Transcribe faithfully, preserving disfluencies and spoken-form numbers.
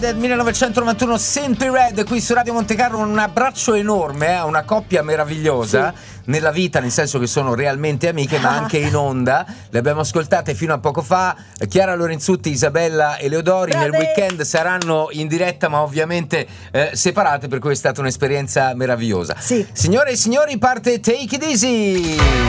Del millenovecentonovantuno, Simply Red qui su Radio Montecarlo. Un abbraccio enorme a una coppia meravigliosa, sì, nella vita, nel senso che sono realmente amiche, ma anche in onda. Le abbiamo ascoltate fino a poco fa. Chiara Lorenzutti, Isabella Eleodori. Brave. Nel weekend saranno in diretta, ma ovviamente eh, separate, per cui è stata un'esperienza meravigliosa. Sì. Signore e signori, parte Take It Easy.